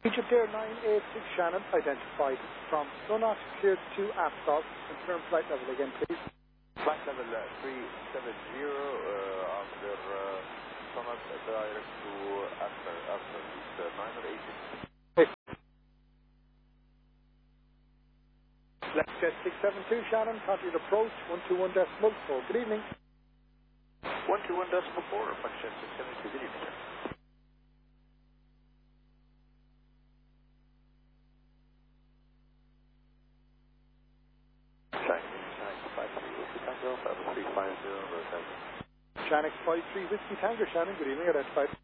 Egypt Air 986 Shannon, identified from Sunot, cleared to Aptos. Confirm flight level again, please. Flight level 370 on their Sunot direct to after it's 9 or 8. Hey. Let's get 672 Shannon, continued approach 121.4. Good evening. 121.4, function 672, good evening, sir. Shannon 53 Whiskey Tango, Shannon, good evening, identified.